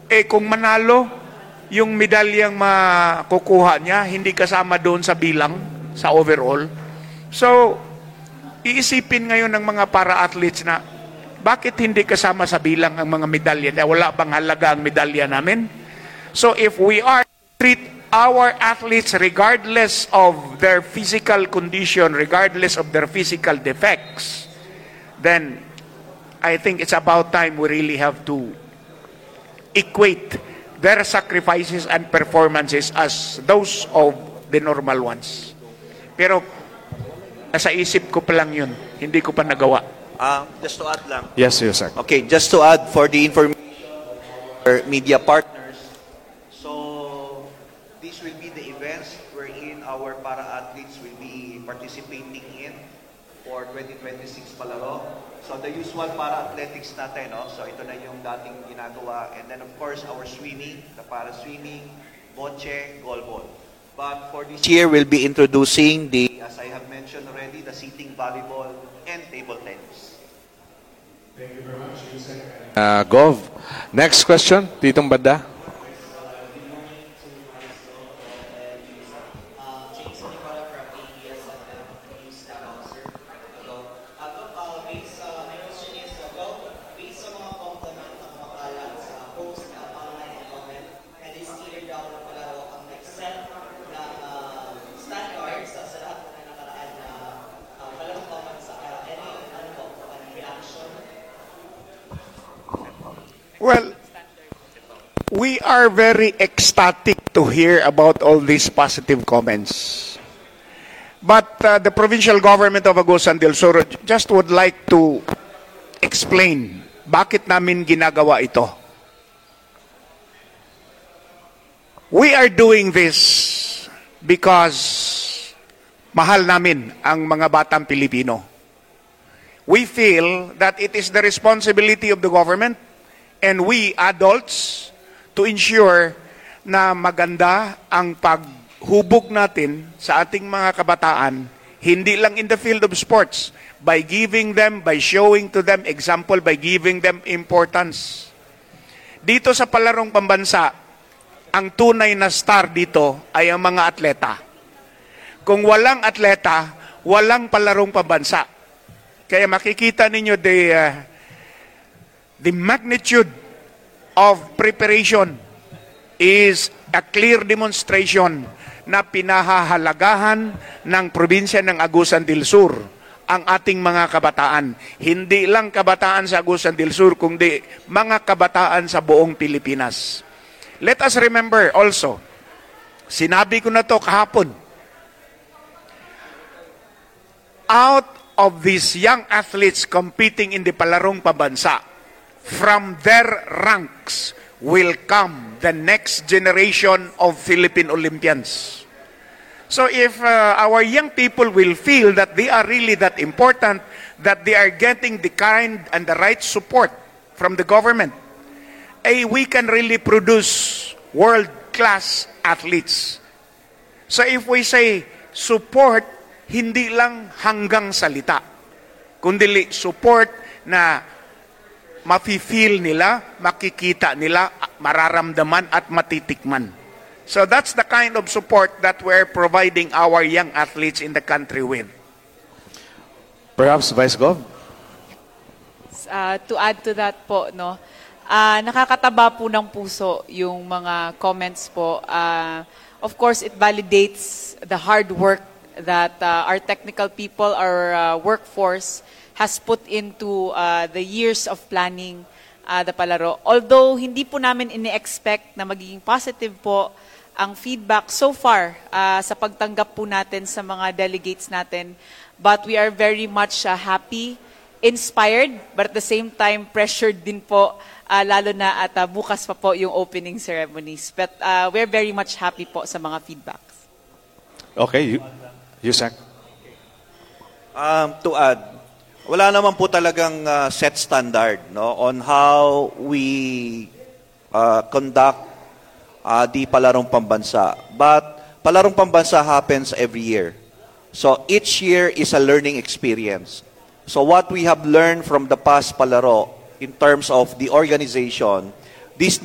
kung manalo, yung medalyang makukuha niya, hindi kasama doon sa bilang, sa overall. So, iisipin ngayon ng mga para-athletes na, bakit hindi kasama sa bilang ang mga medalya? Wala bang halaga ang medalya namin? So, if we are treat our athletes regardless of their physical condition, regardless of their physical defects, then I think it's about time we really have to equate their sacrifices and performances as those of the normal ones. Pero nasa isip ko pa lang yun, hindi ko pa nagawa. Just to add lang. Yes, sir. Okay, just to add for the information for media partners. So, this will be the events wherein our para-athletes will be participating in for 2026 palaro. So, the usual para-athletics natin, no? So, ito na yung dating ginagawa. And then, of course, our swimming, the para-swimming, bocce, goalball. But for this year, we'll be introducing the, as I have mentioned already, the seating volleyball and table tennis. Thank you very much. Gov. Next question, Titong Bada. Well, we are very ecstatic to hear about all these positive comments. But the provincial government of Agusan del Sur just would like to explain bakit namin ginagawa ito. We are doing this because mahal namin ang mga batang Pilipino. We feel that it is the responsibility of the government and we adults to ensure na maganda ang paghubog natin sa ating mga kabataan, hindi lang in the field of sports, by giving them, by showing to them example, by giving them importance. Dito sa palarong pambansa, ang tunay na star dito ay ang mga atleta. Kung walang atleta, walang palarong pambansa. Kaya makikita ninyo the magnitude of preparation is a clear demonstration na pinahahalagahan ng probinsya ng Agusan del Sur ang ating mga kabataan. Hindi lang kabataan sa Agusan del Sur, kundi mga kabataan sa buong Pilipinas. Let us remember also, sinabi ko na to kahapon, out of these young athletes competing in the palarong pambansa, from their ranks will come the next generation of Philippine Olympians. So if our young people will feel that they are really that important, that they are getting the kind and the right support from the government, we can really produce world-class athletes. So if we say support, hindi lang hanggang salita, kundi support na mafe-feel nila, makikita nila, mararamdaman at matitikman. So that's the kind of support that we're providing our young athletes in the country with. Perhaps Vice Gov? To add to that po, no, nakakataba po ng puso yung mga comments po. Of course, it validates the hard work that our technical people, our workforce has put into the years of planning the palaro. Although hindi po namin ini-expect na magiging positive po ang feedback so far sa pagtanggap po natin sa mga delegates natin, but we are very much happy, inspired, but at the same time pressured din po, lalo na at bukas pa po yung opening ceremonies. But we're very much happy po sa mga feedbacks. Okay, Yusek. To add, wala naman po talagang set standard, no, on how we conduct the Palarong Pambansa. But Palarong Pambansa happens every year. So each year is a learning experience. So what we have learned from the past Palaro in terms of the organization, this